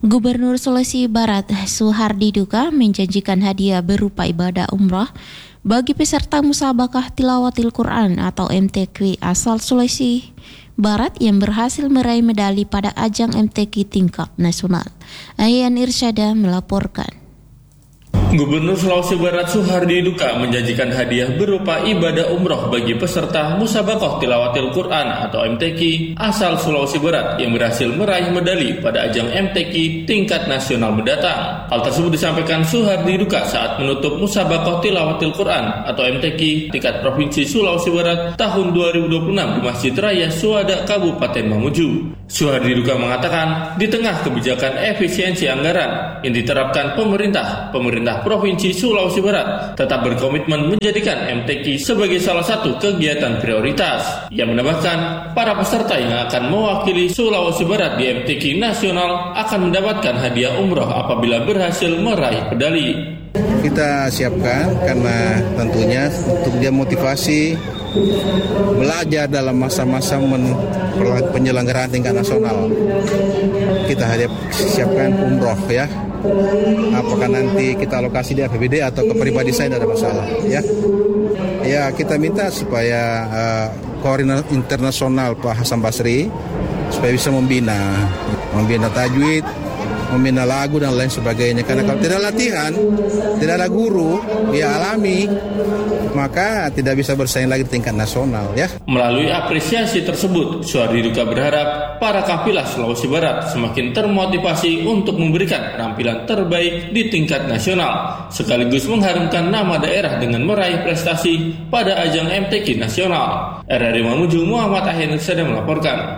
Gubernur Sulawesi Barat Suhardi Duka menjanjikan hadiah berupa ibadah umrah bagi peserta musabakah tilawatil Quran atau MTQ asal Sulawesi Barat yang berhasil meraih medali pada ajang MTQ tingkat nasional. Ayan Irsyada melaporkan. Gubernur Sulawesi Barat Suhardi Duka menjanjikan hadiah berupa ibadah umroh bagi peserta Musabaqah Tilawatil Quran atau MTQ asal Sulawesi Barat yang berhasil meraih medali pada ajang MTQ tingkat nasional mendatang. Hal tersebut disampaikan Suhardi Duka saat menutup Musabaqah Tilawatil Quran atau MTQ tingkat Provinsi Sulawesi Barat tahun 2026 di Masjid Raya Suada Kabupaten Mamuju. Suhardi Duka mengatakan, di tengah kebijakan efisiensi anggaran yang diterapkan pemerintah Provinsi Sulawesi Barat tetap berkomitmen menjadikan MTQ sebagai salah satu kegiatan prioritas. Ia menambahkan, para peserta yang akan mewakili Sulawesi Barat di MTQ nasional akan mendapatkan hadiah umroh apabila berhasil meraih medali. Kita siapkan karena tentunya untuk dia motivasi belajar dalam masa-masa penyelenggaraan tingkat nasional. Kita siapkan umroh ya. Apakah nanti kita alokasi di APBD atau ke pribadi saya, tidak ada masalah ya. Ya, kita minta supaya koordinator internasional Pak Hasan Basri supaya bisa membina tajwid, membina lagu dan lain sebagainya. Karena kalau tidak latihan, tidak ada guru, ya alami, maka tidak bisa bersaing lagi di tingkat nasional ya. Melalui apresiasi tersebut, Suhardi Duka berharap para kafilah Sulawesi Barat semakin termotivasi untuk memberikan penampilan terbaik di tingkat nasional, sekaligus mengharumkan nama daerah dengan meraih prestasi pada ajang MTQ nasional. RRI Mamuju, Muhammad Ahyan sedang melaporkan.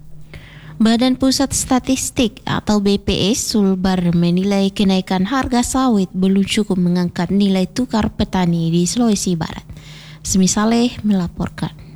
Badan Pusat Statistik atau BPS Sulbar menilai kenaikan harga sawit belum cukup mengangkat nilai tukar petani di Sulawesi Barat. Semisaleh melaporkan.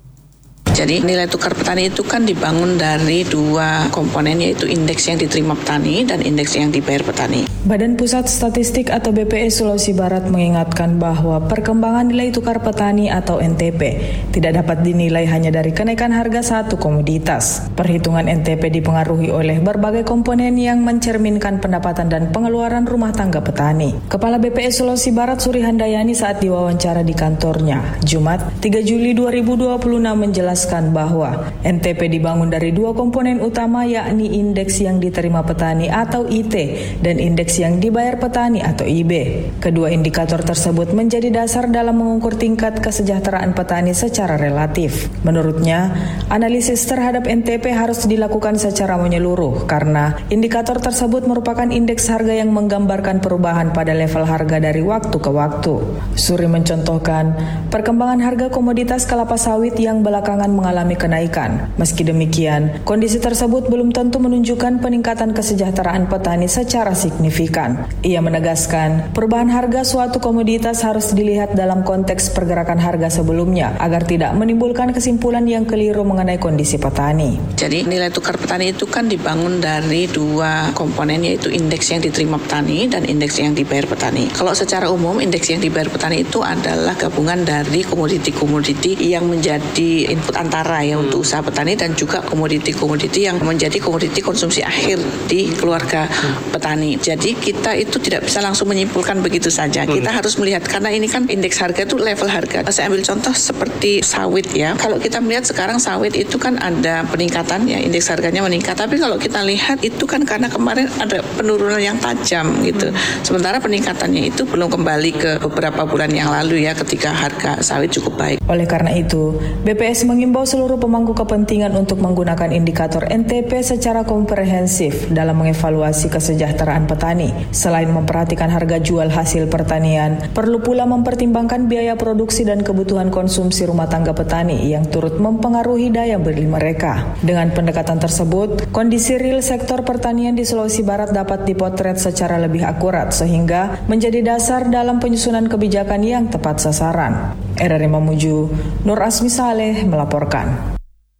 Jadi nilai tukar petani itu kan dibangun dari dua komponen, yaitu indeks yang diterima petani dan indeks yang dibayar petani. Badan Pusat Statistik atau BPS Sulawesi Barat mengingatkan bahwa perkembangan nilai tukar petani atau NTP tidak dapat dinilai hanya dari kenaikan harga satu komoditas. Perhitungan NTP dipengaruhi oleh berbagai komponen yang mencerminkan pendapatan dan pengeluaran rumah tangga petani. Kepala BPS Sulawesi Barat Suri Handayani saat diwawancara di kantornya Jumat 3 Juli 2026 menjelaskan bahwa NTP dibangun dari dua komponen utama, yakni indeks yang diterima petani atau IT dan indeks yang dibayar petani atau IB. Kedua indikator tersebut menjadi dasar dalam mengukur tingkat kesejahteraan petani secara relatif. Menurutnya, analisis terhadap NTP harus dilakukan secara menyeluruh karena indikator tersebut merupakan indeks harga yang menggambarkan perubahan pada level harga dari waktu ke waktu. Suri mencontohkan perkembangan harga komoditas kelapa sawit yang belakangan mengalami kenaikan. Meski demikian, kondisi tersebut belum tentu menunjukkan peningkatan kesejahteraan petani secara signifikan. Ia menegaskan, perubahan harga suatu komoditas harus dilihat dalam konteks pergerakan harga sebelumnya agar tidak menimbulkan kesimpulan yang keliru mengenai kondisi petani. Jadi nilai tukar petani itu kan dibangun dari dua komponen, yaitu indeks yang diterima petani dan indeks yang dibayar petani. Kalau secara umum indeks yang dibayar petani itu adalah gabungan dari komoditi-komoditi yang menjadi input antara ya untuk usaha petani dan juga komoditi-komoditi yang menjadi komoditi konsumsi akhir di keluarga petani. Jadi kita itu tidak bisa langsung menyimpulkan begitu saja. Kita harus melihat karena ini kan indeks harga itu level harga. Saya ambil contoh seperti sawit ya. Kalau kita melihat sekarang sawit itu kan ada peningkatan ya, indeks harganya meningkat. Tapi kalau kita lihat itu kan karena kemarin ada penurunan yang tajam gitu. Sementara peningkatannya itu belum kembali ke beberapa bulan yang lalu ya, ketika harga sawit cukup baik. Oleh karena itu, BPS mengimbau seluruh pemangku kepentingan untuk menggunakan indikator NTP secara komprehensif dalam mengevaluasi kesejahteraan petani. Selain memperhatikan harga jual hasil pertanian, perlu pula mempertimbangkan biaya produksi dan kebutuhan konsumsi rumah tangga petani yang turut mempengaruhi daya beli mereka. Dengan pendekatan tersebut, kondisi real sektor pertanian di Sulawesi Barat dapat dipotret secara lebih akurat sehingga menjadi dasar dalam penyusunan kebijakan yang tepat sasaran. RRI Mamuju, Nur Asmi Saleh melaporkan.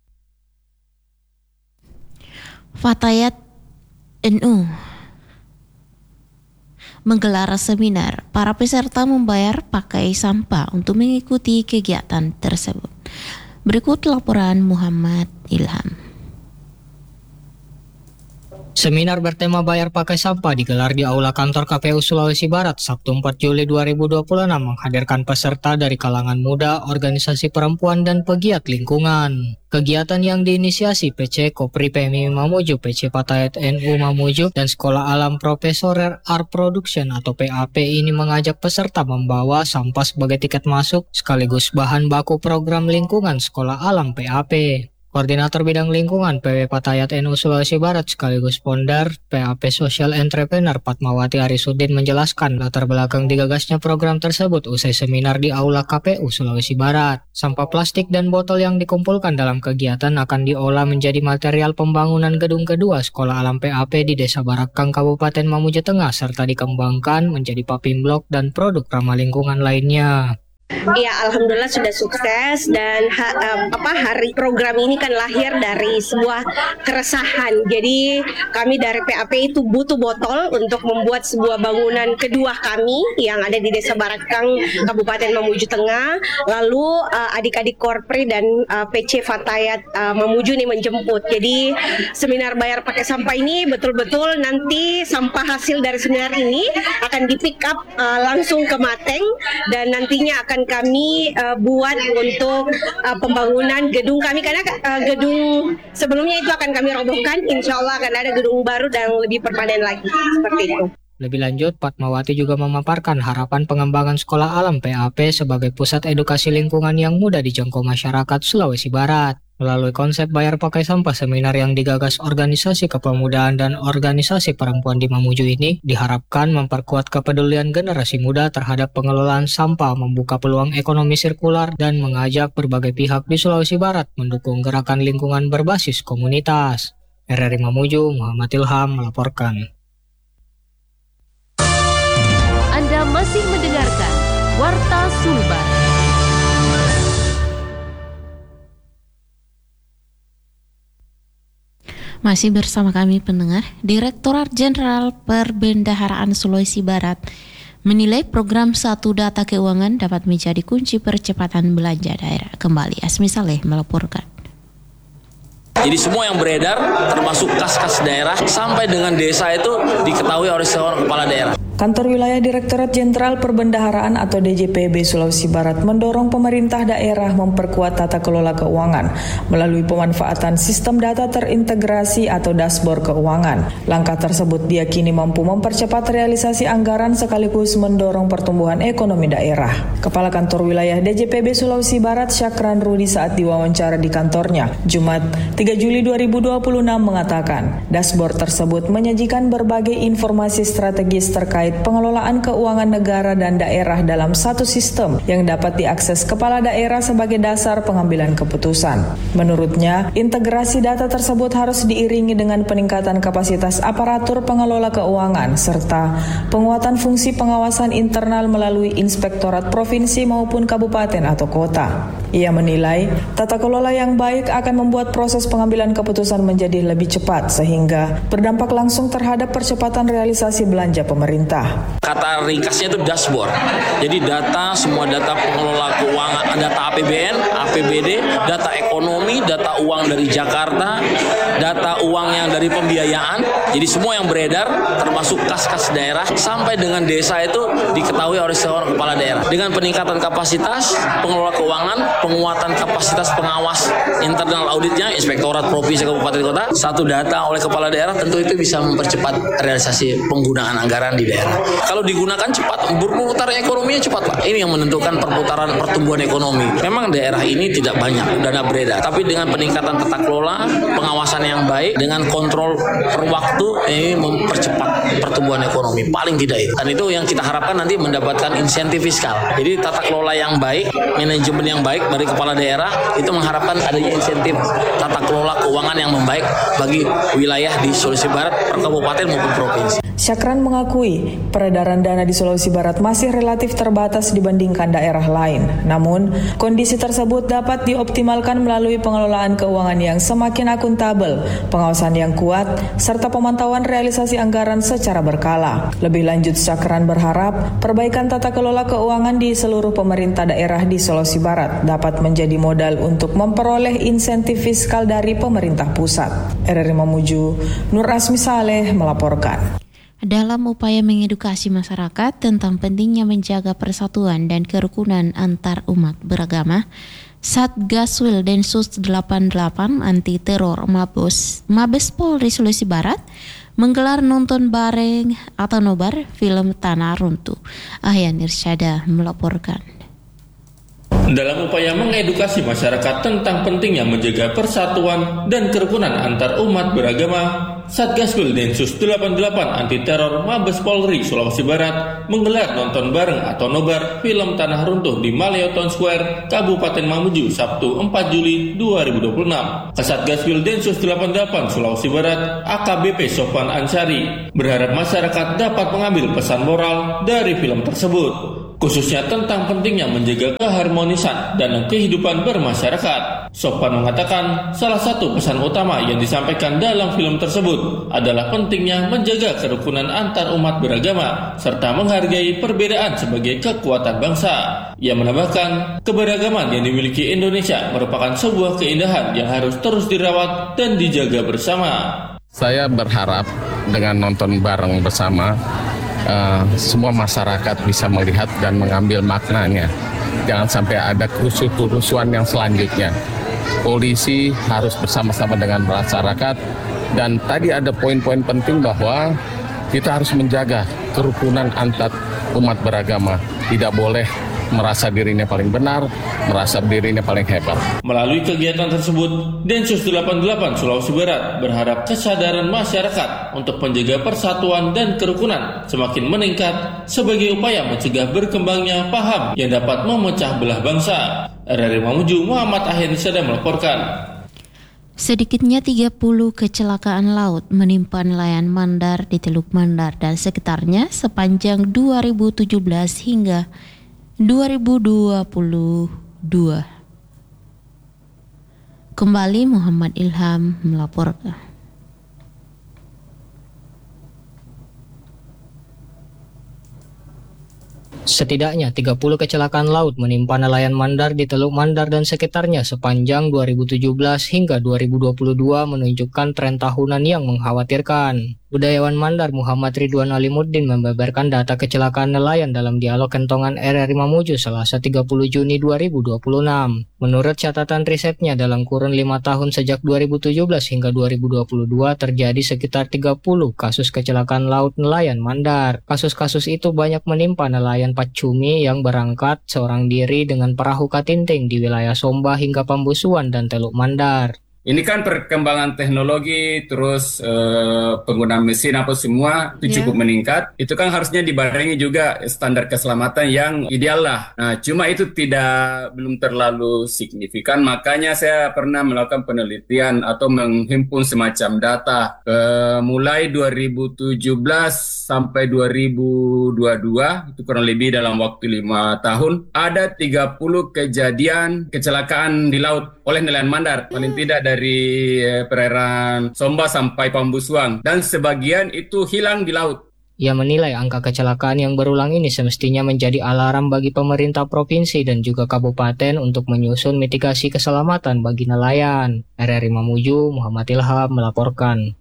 Fatayat NU menggelar seminar. Para peserta membayar pakai sampah untuk mengikuti kegiatan tersebut. Berikut laporan Muhammad Ilham. Seminar bertema Bayar Pakai Sampah digelar di Aula Kantor KPU Sulawesi Barat Sabtu 4 Juli 2026 menghadirkan peserta dari kalangan muda, organisasi perempuan, dan pegiat lingkungan. Kegiatan yang diinisiasi PC Kopri PMI Mamuju, PC Fatayat NU Mamuju, dan Sekolah Alam Profesor Art Production atau PAP ini mengajak peserta membawa sampah sebagai tiket masuk sekaligus bahan baku program lingkungan Sekolah Alam PAP. Koordinator Bidang Lingkungan PW Fatayat NU Sulawesi Barat sekaligus founder PAP Social Entrepreneur Fatmawati Arisuddin menjelaskan latar belakang digagasnya program tersebut usai seminar di Aula KPU Sulawesi Barat. Sampah plastik dan botol yang dikumpulkan dalam kegiatan akan diolah menjadi material pembangunan gedung kedua Sekolah Alam PAP di Desa Barakang, Kabupaten Mamuju Tengah, serta dikembangkan menjadi paving block dan produk ramah lingkungan lainnya. Ya, alhamdulillah sudah sukses dan hari program ini kan lahir dari sebuah keresahan. Jadi kami dari PAP itu butuh botol untuk membuat sebuah bangunan kedua kami yang ada di Desa Barakang, Kabupaten Mamuju Tengah. Lalu adik-adik Korpri dan PC Fatayat Mamuju nih menjemput. Jadi seminar Bayar Pakai Sampah ini betul-betul nanti sampah hasil dari seminar ini akan di pick up langsung ke Mateng dan nantinya akan kami buat untuk pembangunan gedung kami, karena gedung sebelumnya itu akan kami robohkan. Insya Allah akan ada gedung baru dan lebih perpadan lagi, seperti itu. Lebih lanjut, Fatmawati juga memaparkan harapan pengembangan Sekolah Alam PAP sebagai pusat edukasi lingkungan yang mudah dijangkau masyarakat Sulawesi Barat. Melalui konsep Bayar Pakai Sampah, seminar yang digagas organisasi kepemudaan dan organisasi perempuan di Mamuju ini diharapkan memperkuat kepedulian generasi muda terhadap pengelolaan sampah, membuka peluang ekonomi sirkular, dan mengajak berbagai pihak di Sulawesi Barat mendukung gerakan lingkungan berbasis komunitas. RRI Mamuju, Muhammad Ilham melaporkan. Anda masih mendengarkan Warta Sulbar. Masih bersama kami pendengar. Direktorat Jenderal Perbendaharaan Sulawesi Barat menilai program Satu Data Keuangan dapat menjadi kunci percepatan belanja daerah. Kembali Asmi Saleh melaporkan. Jadi semua yang beredar termasuk kas-kas daerah sampai dengan desa itu diketahui oleh seorang kepala daerah. Kantor Wilayah Direktorat Jenderal Perbendaharaan atau DJPB Sulawesi Barat mendorong pemerintah daerah memperkuat tata kelola keuangan melalui pemanfaatan sistem data terintegrasi atau dashboard keuangan. Langkah tersebut diyakini mampu mempercepat realisasi anggaran sekaligus mendorong pertumbuhan ekonomi daerah. Kepala Kantor Wilayah DJPB Sulawesi Barat Syakran Rudi saat diwawancara di kantornya Jumat 3 Juli 2026 mengatakan, dashboard tersebut menyajikan berbagai informasi strategis terkait pengelolaan keuangan negara dan daerah dalam satu sistem yang dapat diakses kepala daerah sebagai dasar pengambilan keputusan. Menurutnya, integrasi data tersebut harus diiringi dengan peningkatan kapasitas aparatur pengelola keuangan serta penguatan fungsi pengawasan internal melalui inspektorat provinsi maupun kabupaten atau kota. Ia menilai, tata kelola yang baik akan membuat proses pengambilan keputusan menjadi lebih cepat sehingga berdampak langsung terhadap percepatan realisasi belanja pemerintah. Kata ringkasnya itu dashboard. Jadi data, semua data pengelola keuangan, data APBN, APBD, data ekonomi, data uang dari Jakarta, data uang yang dari pembiayaan. Jadi semua yang beredar termasuk kas-kas daerah sampai dengan desa itu diketahui oleh seorang kepala daerah. Dengan peningkatan kapasitas pengelola keuangan, penguatan kapasitas pengawas internal auditnya, inspektorat provinsi kabupaten kota, satu data oleh kepala daerah, tentu itu bisa mempercepat realisasi penggunaan anggaran di daerah. Kalau digunakan cepat, berputar ekonominya cepat Pak. Ini yang menentukan perputaran pertumbuhan ekonomi. Memang daerah ini tidak banyak dana beredar, tapi dengan peningkatan tata kelola, pengawasan yang baik, dengan kontrol per waktu, ini mempercepat pertumbuhan ekonomi. Paling tidak itu. Dan itu yang kita harapkan nanti mendapatkan insentif fiskal. Jadi tata kelola yang baik, manajemen yang baik dari kepala daerah, itu mengharapkan adanya insentif tata kelola keuangan yang membaik bagi wilayah di Sulawesi Barat, per kabupaten maupun provinsi. Syakran mengakui peredaran dana di Sulawesi Barat masih relatif terbatas dibandingkan daerah lain. Namun, kondisi tersebut dapat dioptimalkan melalui pengelolaan keuangan yang semakin akuntabel, pengawasan yang kuat, serta pemantauan realisasi anggaran secara berkala. Lebih lanjut, Cakran berharap perbaikan tata kelola keuangan di seluruh pemerintah daerah di Sulawesi Barat dapat menjadi modal untuk memperoleh insentif fiskal dari pemerintah pusat. RRI Mamuju, Nur Asmi Saleh melaporkan. Dalam upaya mengedukasi masyarakat tentang pentingnya menjaga persatuan dan kerukunan antar umat beragama, Satgaswil Densus 88 Anti Teror Mabes Polri Sulawesi Barat menggelar nonton bareng atau nobar film Tanah Runtuh. Ahyan Irsyada melaporkan. Dalam upaya mengedukasi masyarakat tentang pentingnya menjaga persatuan dan kerukunan antar umat beragama, Satgaswil Densus 88 Anti Teror Mabes Polri Sulawesi Barat menggelar nonton bareng atau nobar film Tanah Runtuh di Maleo Town Square, Kabupaten Mamuju, Sabtu 4 Juli 2026. Kasatgaswil Densus 88 Sulawesi Barat AKBP Sofwan Ansari berharap masyarakat dapat mengambil pesan moral dari film tersebut, khususnya tentang pentingnya menjaga keharmonisan dan kehidupan bermasyarakat. Sofwan mengatakan salah satu pesan utama yang disampaikan dalam film tersebut adalah pentingnya menjaga kerukunan antar umat beragama serta menghargai perbedaan sebagai kekuatan bangsa. Ia menambahkan, keberagaman yang dimiliki Indonesia merupakan sebuah keindahan yang harus terus dirawat dan dijaga bersama. Saya berharap dengan nonton bareng bersama, semua masyarakat bisa melihat dan mengambil maknanya. Jangan sampai ada kerusuhan yang selanjutnya. Polisi harus bersama-sama dengan masyarakat, dan tadi ada poin-poin penting bahwa kita harus menjaga kerukunan antar umat beragama. Tidak boleh merasa dirinya paling benar, merasa dirinya paling hebat. Melalui kegiatan tersebut, Densus 88 Sulawesi Barat berharap kesadaran masyarakat untuk menjaga persatuan dan kerukunan semakin meningkat sebagai upaya mencegah berkembangnya paham yang dapat memecah belah bangsa. RRI Mamuju, Muhammad Ahyan Irsyada melaporkan. Sedikitnya 30 kecelakaan laut menimpa nelayan Mandar di Teluk Mandar dan sekitarnya sepanjang 2017 hingga 2022. Kembali Muhammad Ilham melaporkan. Setidaknya 30 kecelakaan laut menimpa nelayan Mandar di Teluk Mandar dan sekitarnya sepanjang 2017 hingga 2022 menunjukkan tren tahunan yang mengkhawatirkan. Budayawan Mandar Muhammad Ridwan Alimuddin membeberkan data kecelakaan nelayan dalam dialog kentongan RRI Mamuju Selasa 30 Juni 2026. Menurut catatan risetnya, dalam kurun 5 tahun sejak 2017 hingga 2022 terjadi sekitar 30 kasus kecelakaan laut nelayan Mandar. Kasus-kasus itu banyak menimpa nelayan Pacumi yang berangkat seorang diri dengan perahu katinting di wilayah Somba hingga Pambusuan dan Teluk Mandar. Ini kan perkembangan teknologi, terus penggunaan mesin apa semua itu cukup meningkat. Itu kan harusnya dibarengi juga standar keselamatan yang ideal lah. Nah, cuma itu belum terlalu signifikan. Makanya saya pernah melakukan penelitian atau menghimpun semacam data. Mulai 2017 sampai 2022, itu kurang lebih dalam waktu 5 tahun, ada 30 kejadian kecelakaan di laut oleh nelayan Mandar. Paling tidak dari perairan Somba sampai Pambusuang, dan sebagian itu hilang di laut. Ia menilai angka kecelakaan yang berulang ini semestinya menjadi alarm bagi pemerintah provinsi dan juga kabupaten untuk menyusun mitigasi keselamatan bagi nelayan. RRI Mamuju, Muhammad Ilham melaporkan.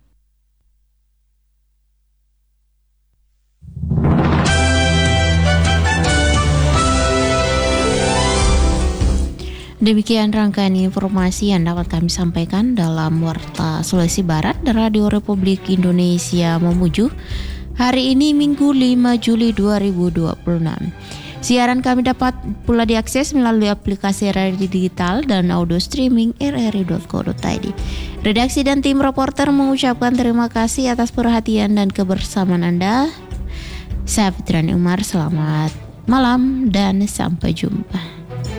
Demikian rangkaian informasi yang dapat kami sampaikan dalam Warta Sulawesi Barat dan Radio Republik Indonesia Mamuju hari ini Minggu 5 Juli 2026. Siaran kami dapat pula diakses melalui aplikasi RRI Digital dan audio streaming rri.co.id. Redaksi dan tim reporter mengucapkan terima kasih atas perhatian dan kebersamaan Anda. Saya Fitriani Umar, selamat malam dan sampai jumpa.